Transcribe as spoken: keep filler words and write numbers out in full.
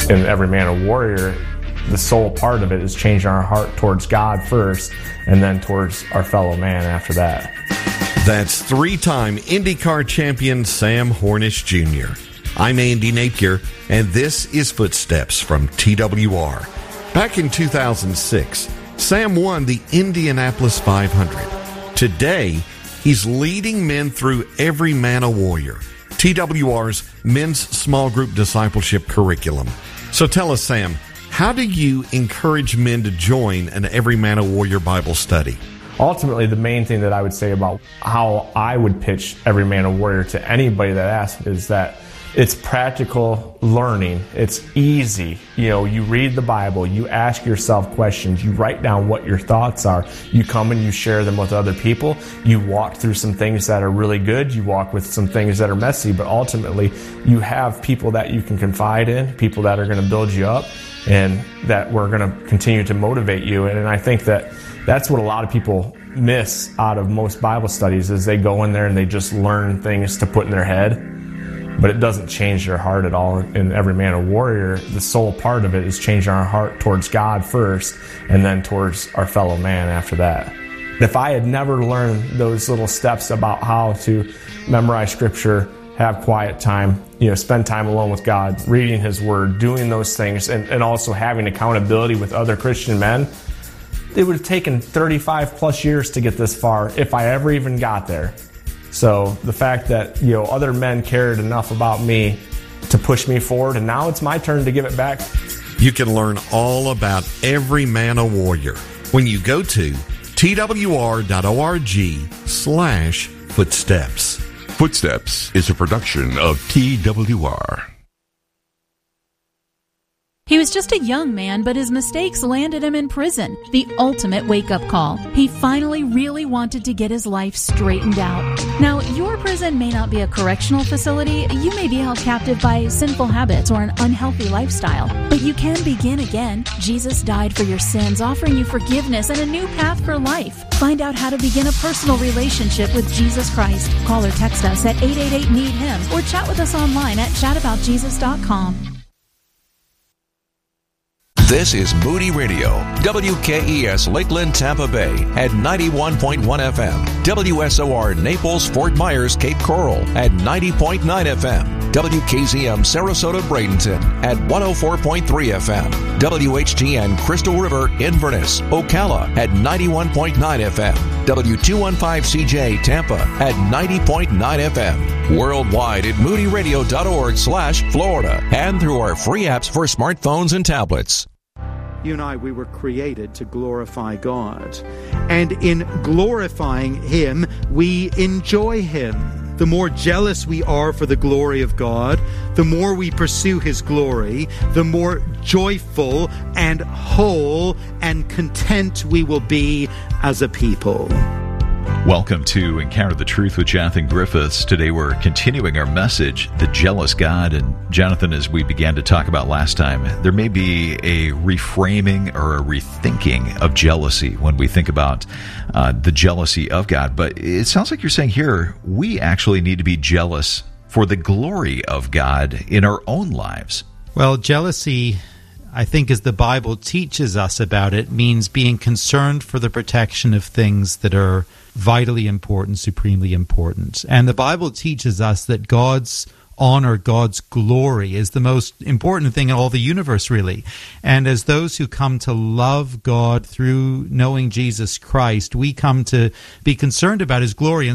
in Every Man a Warrior, the sole part of it is changing our heart towards God first, and then towards our fellow man after that. That's three-time IndyCar champion Sam Hornish Junior I'm Andy Napier, and this is Footsteps from T W R. Back in two thousand six, Sam won the Indianapolis five hundred. Today, he's leading men through Every Man a Warrior, T W R's men's small group discipleship curriculum. So tell us, Sam, how do you encourage men to join an Every Man a Warrior Bible study? Ultimately, the main thing that I would say about how I would pitch Every Man a Warrior to anybody that asks is that it's practical learning. It's easy. You know, you read the Bible, you ask yourself questions, you write down what your thoughts are, you come and you share them with other people, you walk through some things that are really good, you walk with some things that are messy, but ultimately you have people that you can confide in, people that are going to build you up, and that we're going to continue to motivate you. And I think that that's what a lot of people miss out of most Bible studies, is they go in there and they just learn things to put in their head, but it doesn't change their heart at all. In Every Man a Warrior, the sole part of it is changing our heart towards God first, and then towards our fellow man after that. If I had never learned those little steps about how to memorize Scripture, have quiet time, you know, spend time alone with God, reading His Word, doing those things, and, and also having accountability with other Christian men, it would have taken thirty-five plus years to get this far, if I ever even got there. So the fact that, you know, other men cared enough about me to push me forward, and now it's my turn to give it back. You can learn all about Every Man a Warrior when you go to twr.org slash footsteps. Footsteps is a production of T W R. He was just a young man, but his mistakes landed him in prison. The ultimate wake-up call. He finally really wanted to get his life straightened out. Now, your prison may not be a correctional facility. You may be held captive by sinful habits or an unhealthy lifestyle. But you can begin again. Jesus died for your sins, offering you forgiveness and a new path for life. Find out how to begin a personal relationship with Jesus Christ. Call or text us at eight eight eight, need him or chat with us online at chat about jesus dot com. This is Moody Radio, W K E S Lakeland, Tampa Bay at ninety-one point one F M, W S O R Naples, Fort Myers, Cape Coral at ninety point nine F M, W K Z M Sarasota, Bradenton at one oh four point three F M, W H T N Crystal River, Inverness, Ocala at ninety-one point nine F M, W two fifteen C J Tampa at ninety point nine F M, worldwide at moodyradio.org slash Florida, and through our free apps for smartphones and tablets. You and I, we were created to glorify God. And in glorifying Him, we enjoy Him. The more jealous we are for the glory of God, the more we pursue His glory, the more joyful and whole and content we will be as a people. Welcome to Encounter the Truth with Jonathan Griffiths. Today we're continuing our message, The Jealous God. And Jonathan, as we began to talk about last time, there may be a reframing or a rethinking of jealousy when we think about uh, the jealousy of God. But it sounds like you're saying here, we actually need to be jealous for the glory of God in our own lives. Well, jealousy, I think, as the Bible teaches us about it, means being concerned for the protection of things that are vitally important, supremely important. And the Bible teaches us that God's honor, God's glory is the most important thing in all the universe, really. And as those who come to love God through knowing Jesus Christ, we come to be concerned about His glory. And